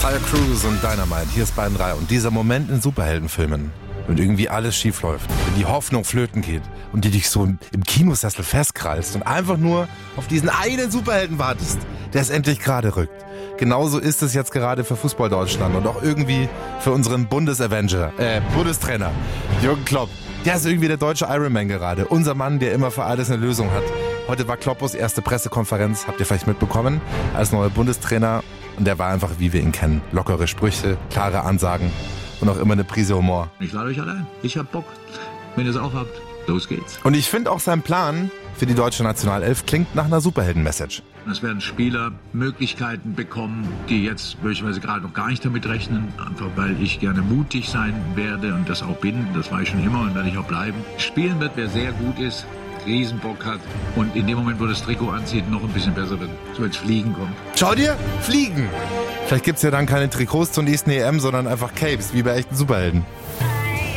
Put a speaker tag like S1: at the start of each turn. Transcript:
S1: Talia Cruz und Dynamite, hier ist Bayern 3. Und dieser Moment in Superheldenfilmen, wenn irgendwie alles schief läuft, wenn die Hoffnung flöten geht und du dich so im Kinosessel festkreist und einfach nur auf diesen einen Superhelden wartest, der es endlich gerade rückt. Genauso ist es jetzt gerade für Fußball Deutschland und auch irgendwie für unseren Bundestrainer Jürgen Klopp. Der ist irgendwie der deutsche Ironman gerade. Unser Mann, der immer für alles eine Lösung hat. Heute war Kloppos erste Pressekonferenz, habt ihr vielleicht mitbekommen, als neuer Bundestrainer. Und der war einfach, wie wir ihn kennen. Lockere Sprüche, klare Ansagen und auch immer eine Prise Humor.
S2: Ich lade euch allein. Ich hab Bock. Wenn ihr es auch habt, los geht's.
S1: Und ich finde auch sein Plan für die deutsche Nationalelf klingt nach einer Superhelden-Message.
S2: Es werden Spieler Möglichkeiten bekommen, die jetzt möglicherweise gerade noch gar nicht damit rechnen. Einfach weil ich gerne mutig sein werde und das auch bin. Das war ich schon immer und werde ich auch bleiben. Spielen wird, wer sehr gut ist, Riesenbock hat und in dem Moment, wo das Trikot anzieht, noch ein bisschen besser wird. So ins Fliegen kommt.
S1: Schau dir, Fliegen! Vielleicht gibt's ja dann keine Trikots zur nächsten EM, sondern einfach Capes, wie bei echten Superhelden.